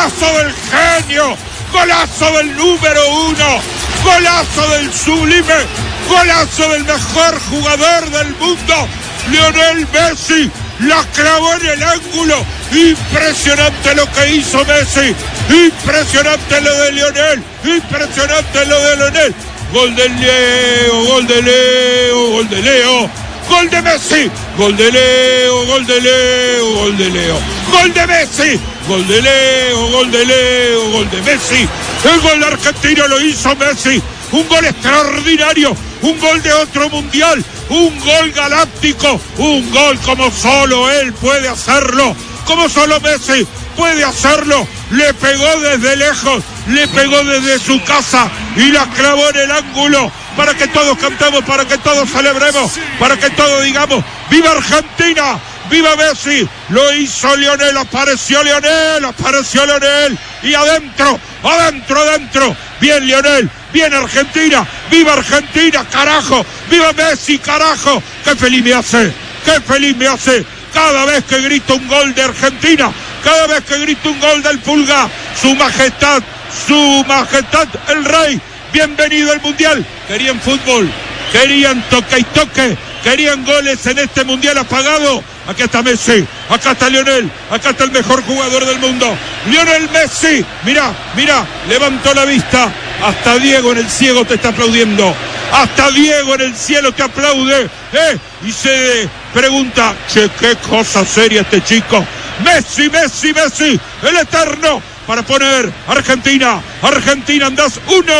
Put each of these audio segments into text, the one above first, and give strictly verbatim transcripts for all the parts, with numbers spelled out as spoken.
golazo del genio, golazo del número uno, golazo del sublime, golazo del mejor jugador del mundo, Lionel Messi. La clavó en el ángulo. Impresionante lo que hizo Messi. Impresionante lo de Lionel. Impresionante lo de Lionel. Gol de Leo, gol de Leo, gol de Leo. Gol de Messi. Gol de Leo, gol de Leo, gol de Leo. Gol de Messi. Gol de Leo, gol de Leo, gol de Messi. El gol de Argentina lo hizo Messi. Un gol extraordinario. Un gol de otro mundial. Un gol galáctico, un gol como solo él puede hacerlo, como solo Messi puede hacerlo. Le pegó desde lejos, le pegó desde su casa y la clavó en el ángulo para que todos cantemos, para que todos celebremos, para que todos digamos ¡viva Argentina! ¡Viva Messi! Lo hizo Lionel, apareció Lionel, apareció Lionel y adentro, adentro, adentro. Bien Lionel, bien Argentina, ¡viva Argentina, carajo! ¡Viva Messi, carajo! ¡Qué feliz me hace! ¡Qué feliz me hace! Cada vez que grito un gol de Argentina, cada vez que grito un gol del Pulga, su majestad, su majestad el rey, bienvenido al mundial. Querían fútbol, querían toque y toque, querían goles en este mundial apagado. Acá está Messi, acá está Lionel, acá está el mejor jugador del mundo, Lionel Messi. Mirá, mirá, levantó la vista. Hasta Diego en el cielo te está aplaudiendo. Hasta Diego en el cielo te aplaude. ¿eh? Y se pregunta, che, qué cosa seria este chico. Messi, Messi, Messi, el eterno. Para poner Argentina, Argentina andás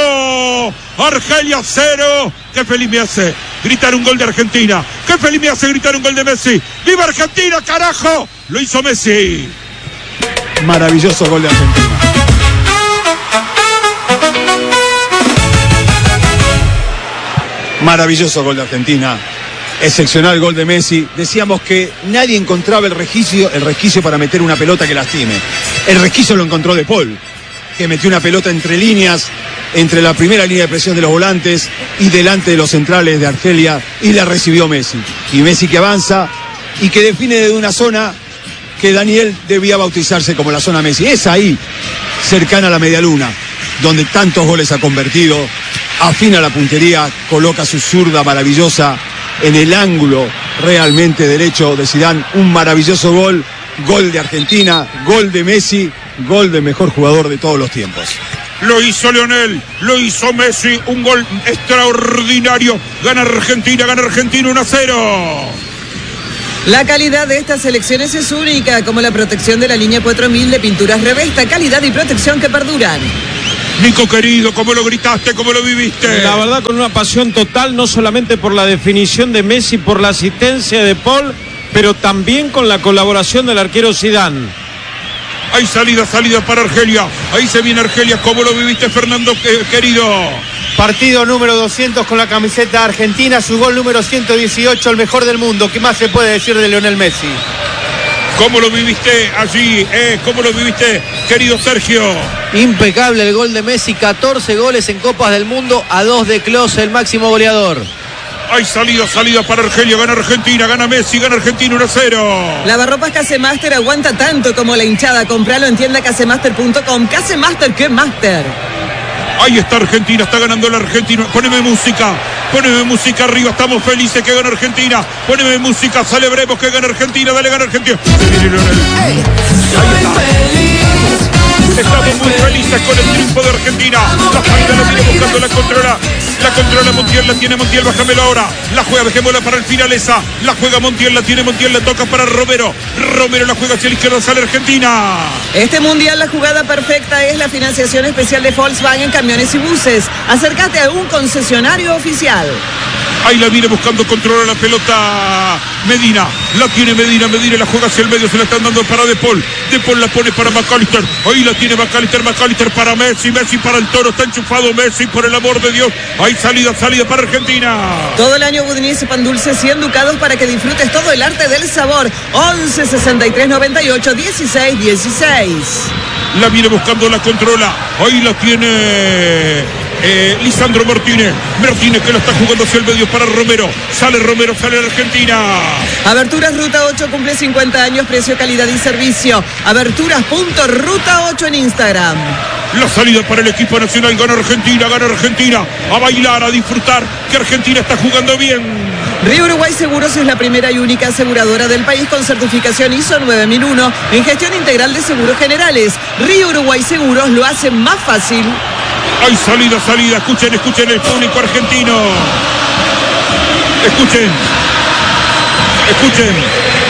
uno, Argelia cero. Qué feliz me hace gritar un gol de Argentina. Qué feliz me hace gritar un gol de Messi. ¡Viva Argentina, carajo! Lo hizo Messi. Maravilloso gol de Argentina. Maravilloso gol de Argentina. Excepcional gol de Messi. Decíamos que nadie encontraba el resquicio, el resquicio para meter una pelota que lastime. El resquicio lo encontró De Paul, que metió una pelota entre líneas, entre la primera línea de presión de los volantes y delante de los centrales de Argelia, y la recibió Messi. Y Messi que avanza y que define desde una zona que Daniel debía bautizarse como la zona Messi. Es ahí, cercana a la media luna, donde tantos goles ha convertido. Afina la puntería, coloca su zurda maravillosa en el ángulo realmente derecho de Zidane. Un maravilloso gol, gol de Argentina, gol de Messi, gol del mejor jugador de todos los tiempos. Lo hizo Lionel, lo hizo Messi, un gol extraordinario. Gana Argentina, gana Argentina uno a cero. La calidad de estas selecciones es única, como la protección de la línea cuatro mil de Pinturas Revesta, calidad y protección que perduran. Nico querido, ¿cómo lo gritaste? ¿Cómo lo viviste? La verdad, con una pasión total, no solamente por la definición de Messi, por la asistencia de Paul, pero también con la colaboración del arquero Zidane. Hay salida, salida para Argelia. Ahí se viene Argelia. ¿Cómo lo viviste, Fernando querido? Partido número doscientos con la camiseta argentina, su gol número ciento dieciocho, el mejor del mundo. ¿Qué más se puede decir de Lionel Messi? ¿Cómo lo viviste allí? Eh? ¿Cómo lo viviste, querido Sergio? Impecable el gol de Messi, catorce goles en Copas del Mundo, a dos de Klose, el máximo goleador. Hay salida, salida para Argelia, gana Argentina, gana Messi, gana Argentina uno a cero. Lavarropas Casemaster aguanta tanto como la hinchada. Compralo en tienda casemaster punto com. Casemaster, ¿qué master? Ahí está Argentina, está ganando la Argentina. Poneme música, poneme música arriba, estamos felices que gana Argentina. Poneme música, celebremos que gana Argentina, dale, gana Argentina. Ahí está. Estamos muy felices con el triunfo de Argentina. La salida la viene buscando, la controla. La controla Montiel, la tiene Montiel, bájamelo ahora. La juega, dejémosla para el final esa. La juega Montiel, la tiene Montiel, la toca para Romero. Romero la juega hacia la izquierda, sale Argentina. Este mundial la jugada perfecta es la financiación especial de Volkswagen Camiones y Buses. Acércate a un concesionario oficial. Ahí la viene buscando, controla la pelota Medina, la tiene Medina, Medina la juega hacia el medio, se la están dando para De Paul, De Paul la pone para McAllister, ahí la tiene McAllister, McAllister para Messi, Messi para el Toro, está enchufado Messi, por el amor de Dios, hay salida, salida para Argentina. Todo el año Budinese Pan Dulce, cien ducados para que disfrutes todo el arte del sabor. Once sesenta y tres noventa y ocho dieciséis dieciséis. La viene buscando, la controla, ahí la tiene... Eh, Lisandro Martínez, Martínez que la está jugando hacia el medio para Romero. Sale Romero, sale la Argentina. Aberturas Ruta ocho cumple cincuenta años, precio, calidad y servicio. Aberturas.ruta ocho en Instagram. La salida para el equipo nacional. Gana Argentina, gana Argentina. A bailar, a disfrutar, que Argentina está jugando bien. Río Uruguay Seguros es la primera y única aseguradora del país con certificación I S O nueve mil uno en gestión integral de seguros generales. Río Uruguay Seguros lo hace más fácil. Hay salida, salida. Escuchen, escuchen el público argentino. Escuchen. Escuchen.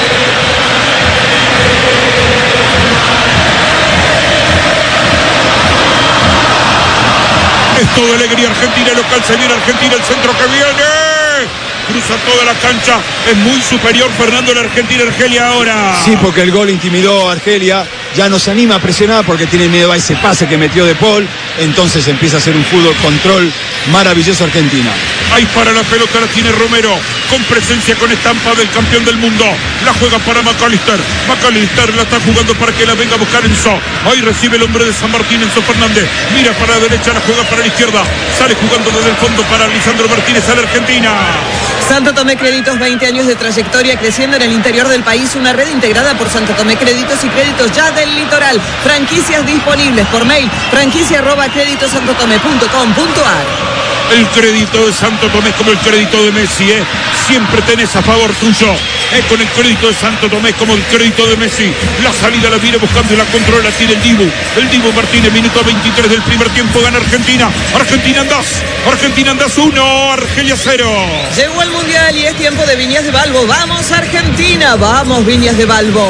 Es todo alegría. Argentina, local, se viene Argentina, el centro que viene. Cruza toda la cancha, es muy superior Fernando la Argentina. Argelia ahora. Sí, porque el gol intimidó a Argelia, ya no se anima a presionar porque tiene miedo a ese pase que metió De Paul, entonces empieza a hacer un fútbol control maravilloso Argentina. Ahí para la pelota, la tiene Romero, con presencia, con estampa del campeón del mundo. La juega para McAllister, McAllister la está jugando para que la venga a buscar Enzo. Ahí recibe el hombre de San Martín, Enzo Fernández, mira para la derecha, la juega para la izquierda, sale jugando desde el fondo para Lisandro Martínez a la Argentina. Santo Tomé Créditos, veinte años de trayectoria creciendo en el interior del país, una red integrada por Santo Tomé Créditos y Créditos Ya del Litoral. Franquicias disponibles por mail, franquicia arroba créditosantotomé punto com punto ar. El crédito de Santo Tomé es como el crédito de Messi, ¿eh? Siempre tenés a favor tuyo, ¿eh? Con el crédito de Santo Tomé es como el crédito de Messi. La salida la viene buscando y la controla, tiene el Dibu. El Dibu Martínez, minuto veintitrés del primer tiempo, gana Argentina. Argentina andás, Argentina andás uno, Argelia cero. Llegó el Mundial y es tiempo de Viñas de Balbo. ¡Vamos Argentina! ¡Vamos Viñas de Balbo!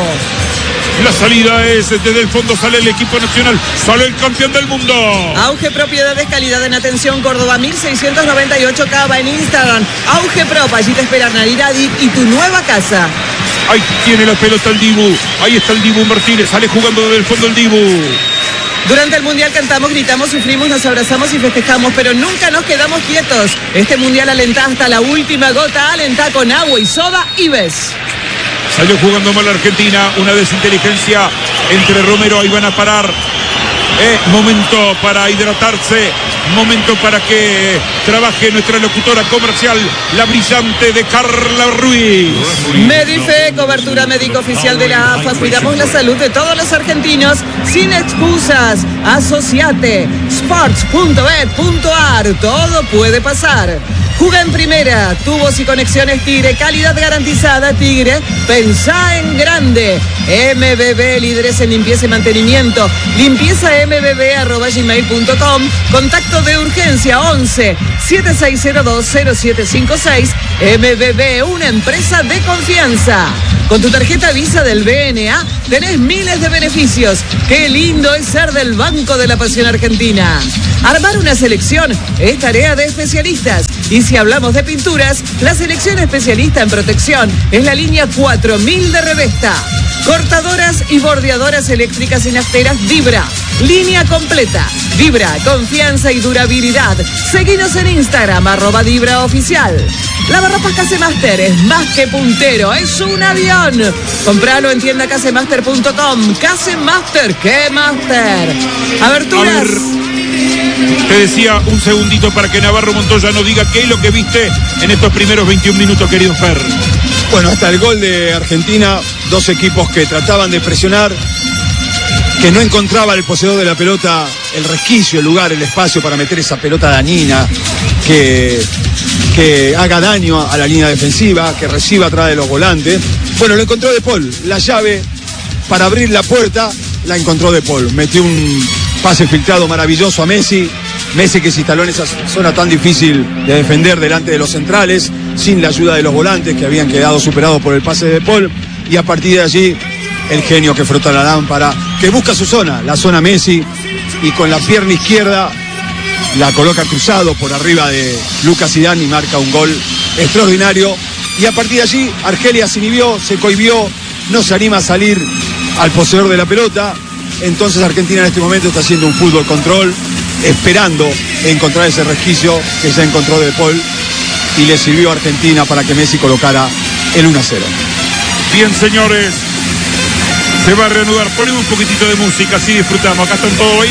La salida es desde el fondo, sale el equipo nacional, sale el campeón del mundo. Auge Propiedades, calidad en atención, Córdoba mil seiscientos noventa y ocho Cava en Instagram. Auge Prop, allí te esperan Naridad y tu nueva casa. Ahí tiene la pelota el Dibu, ahí está el Dibu Martínez, sale jugando desde el fondo el Dibu. Durante el Mundial cantamos, gritamos, sufrimos, nos abrazamos y festejamos, pero nunca nos quedamos quietos. Este Mundial alentá hasta la última gota, alentá con agua y soda y ves. Salió jugando mal Argentina, una desinteligencia entre Romero, ahí van a parar. Eh, momento para hidratarse, momento para que trabaje nuestra locutora comercial, la brillante de Carla Ruiz. Medife, cobertura médica oficial de la A F A. Cuidamos la salud de todos los argentinos sin excusas. Asociate, sports punto bet punto ar, todo puede pasar. Juga en primera, tubos y conexiones Tigre, calidad garantizada Tigre, pensá en grande. M B B, líderes en limpieza y mantenimiento, limpieza m b b arroba gmail punto com, contacto de urgencia once, siete seis cero dos, cero siete cinco seis, M B B, una empresa de confianza. Con tu tarjeta Visa del B N A tenés miles de beneficios. Qué lindo es ser del Banco de la Pasión Argentina. Armar una selección es tarea de especialistas. Y si hablamos de pinturas, la selección especialista en protección es la línea cuatro mil de Revesta. Cortadoras y bordeadoras eléctricas y nafteras Vibra. Línea completa. Vibra, confianza y durabilidad. Seguinos en Instagram, arroba Vibra Oficial. Lavarropas Casemaster es más que puntero, es un avión. Compralo en tienda casemaster punto com. Casemaster, ¿qué master? Aberturas. A ver, te decía un segundito para que Navarro Montoya nos diga qué es lo que viste en estos primeros veintiún minutos, querido Fer. Bueno, hasta el gol de Argentina, dos equipos que trataban de presionar, que no encontraba el poseedor de la pelota el resquicio, el lugar, el espacio para meter esa pelota dañina, que, que haga daño a la línea defensiva, que reciba atrás de los volantes. Bueno, lo encontró De Paul, la llave para abrir la puerta la encontró De Paul, metió un pase filtrado maravilloso a Messi, Messi que se instaló en esa zona tan difícil de defender delante de los centrales, sin la ayuda de los volantes que habían quedado superados por el pase de De Paul, y a partir de allí el genio que frota la lámpara, que busca su zona, la zona Messi, y con la pierna izquierda la coloca cruzado por arriba de Lucas Zidane y marca un gol extraordinario. Y a partir de allí Argelia se inhibió, se cohibió, no se anima a salir al poseedor de la pelota. Entonces Argentina en este momento está haciendo un fútbol control, esperando encontrar ese resquicio que ya encontró De Paul, y le sirvió a Argentina para que Messi colocara el uno a cero. Bien, señores, se va a reanudar. Ponemos un poquitito de música, así disfrutamos. Acá están todos bailando.